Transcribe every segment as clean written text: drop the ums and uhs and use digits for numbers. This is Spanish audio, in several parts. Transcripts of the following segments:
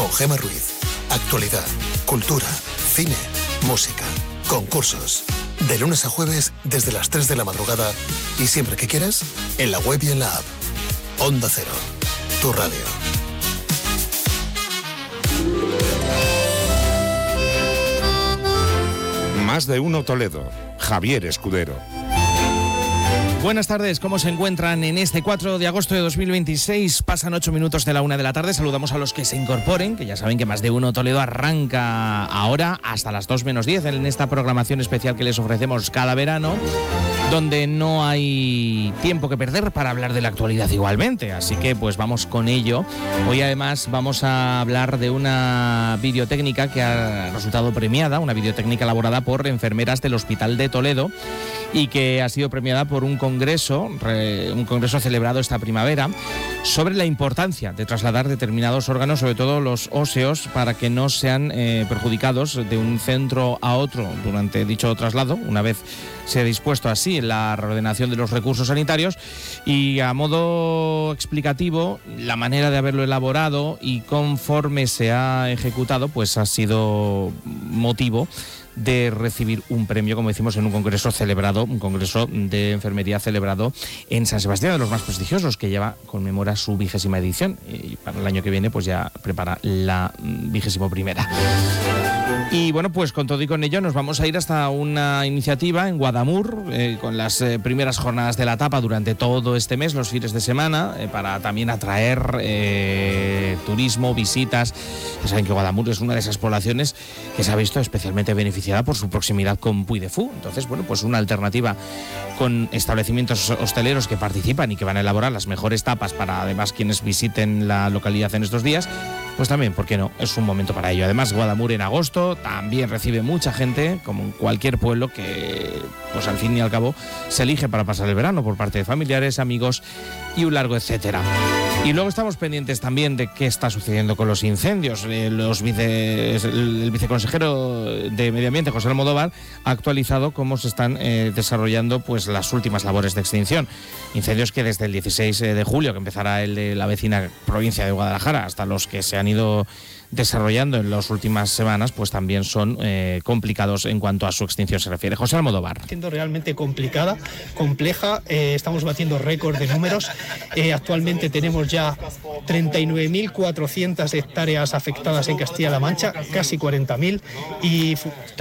con Gema Ruiz. Actualidad, cultura, cine, música, concursos. De lunes a jueves desde las 3 de la madrugada y siempre que quieras, en la web y en la app. Onda Cero, tu radio. Más de uno Toledo. Javier Escudero. Buenas tardes, ¿cómo se encuentran en este 4 de agosto de 2026? Pasan 8 minutos de la 1 de la tarde. Saludamos a los que se incorporen, que ya saben que Más de uno Toledo arranca ahora hasta las 2 menos 10 en esta programación especial que les ofrecemos cada verano, donde no hay tiempo que perder para hablar de la actualidad igualmente. Así que pues vamos con ello. Hoy además vamos a hablar de una videotécnica que ha resultado premiada, una videotécnica elaborada por enfermeras del Hospital de Toledo y que ha sido premiada por un congreso celebrado esta primavera sobre la importancia de trasladar determinados órganos, sobre todo los óseos, para que no sean perjudicados de un centro a otro durante dicho traslado, una vez se ha dispuesto así en la reordenación de los recursos sanitarios. Y a modo explicativo, la manera de haberlo elaborado y conforme se ha ejecutado, pues ha sido motivo de recibir un premio, como decimos, en un congreso de enfermería celebrado en San Sebastián, de los más prestigiosos, que conmemora su 20ª edición y para el año que viene pues ya prepara la 21ª. Y bueno, pues con todo y con ello nos vamos a ir hasta una iniciativa en Guadamur, con las primeras jornadas de la tapa durante todo este mes, los fines de semana, para también atraer turismo, visitas. Ya saben que Guadamur es una de esas poblaciones que se ha visto especialmente beneficiada por su proximidad con Puy de Fou. Entonces, bueno, pues una alternativa con establecimientos hosteleros que participan y que van a elaborar las mejores tapas para además quienes visiten la localidad en estos días. Pues también, ¿por qué no? Es un momento para ello. Además, Guadamur en agosto también recibe mucha gente, como en cualquier pueblo que, pues al fin y al cabo, se elige para pasar el verano por parte de familiares, amigos y un largo etcétera. Y luego estamos pendientes también de qué está sucediendo con los incendios. El viceconsejero de Medio Ambiente, José Almodóvar, ha actualizado cómo se están desarrollando pues las últimas labores de extinción. Incendios que desde el 16 de julio, que empezará el de la vecina provincia de Guadalajara, hasta los que se han ido desarrollando en las últimas semanas, pues también son complicados en cuanto a su extinción se refiere. José Almodóvar. Siendo realmente complicada, compleja, estamos batiendo récord de números. Actualmente tenemos ya 39.400 hectáreas afectadas en Castilla-La Mancha, casi 40.000, y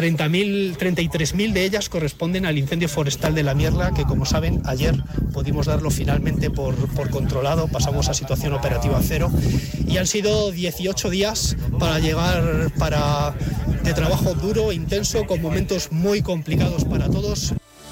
33.000 de ellas corresponden al incendio forestal de la Mierla, que como saben ayer pudimos darlo finalmente por controlado, pasamos a situación operativa cero, y han sido 18 días para llegar de trabajo duro, intenso, con momentos muy complicados para todos.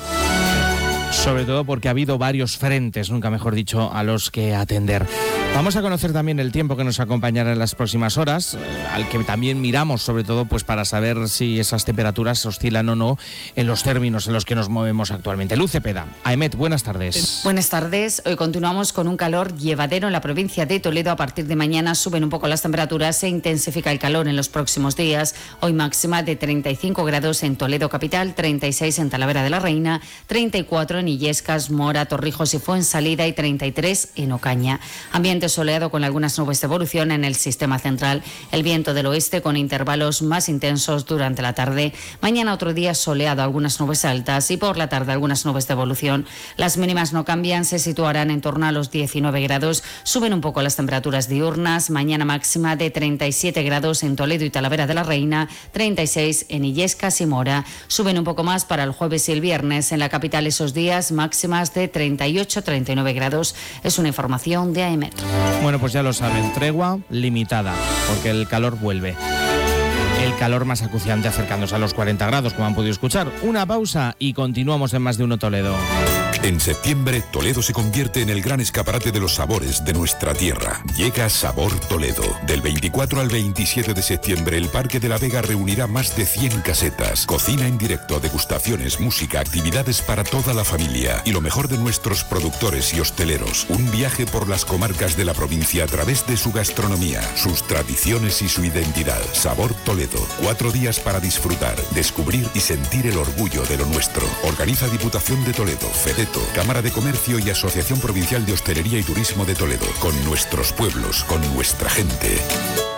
Sobre todo porque ha habido varios frentes, nunca mejor dicho, a los que atender. Vamos a conocer también el tiempo que nos acompañará en las próximas horas, al que también miramos, sobre todo pues para saber si esas temperaturas oscilan o no en los términos en los que nos movemos actualmente. Luz Cepeda. Aemet, buenas tardes. Buenas tardes. Hoy continuamos con un calor llevadero en la provincia de Toledo. A partir de mañana suben un poco las temperaturas, se intensifica el calor en los próximos días. Hoy máxima de 35 grados en Toledo capital, 36 en Talavera de la Reina, 34 en Illescas, Mora, Torrijos y Fuensalida y 33 en Ocaña. Ambiente soleado con algunas nubes de evolución en el sistema central. El viento del oeste con intervalos más intensos durante la tarde. Mañana otro día soleado, algunas nubes altas y por la tarde algunas nubes de evolución. Las mínimas no cambian, se situarán en torno a los 19 grados. Suben un poco las temperaturas diurnas. Mañana máxima de 37 grados en Toledo y Talavera de la Reina, 36 en Illescas y Mora. Suben un poco más para el jueves y el viernes. En la capital esos días máximas de 38-39 grados. Es una información de Aemet. Bueno, pues ya lo saben, tregua limitada, porque el calor vuelve. El calor más acuciante acercándose a los 40 grados, como han podido escuchar. Una pausa y continuamos en Más de uno Toledo. En septiembre, Toledo se convierte en el gran escaparate de los sabores de nuestra tierra. Llega Sabor Toledo. Del 24 al 27 de septiembre, el Parque de la Vega reunirá más de 100 casetas. Cocina en directo, degustaciones, música, actividades para toda la familia. Y lo mejor de nuestros productores y hosteleros. Un viaje por las comarcas de la provincia a través de su gastronomía, sus tradiciones y su identidad. Sabor Toledo. 4 días para disfrutar, descubrir y sentir el orgullo de lo nuestro. Organiza Diputación de Toledo, FEDETO, Cámara de Comercio y Asociación Provincial de Hostelería y Turismo de Toledo. Con nuestros pueblos, con nuestra gente.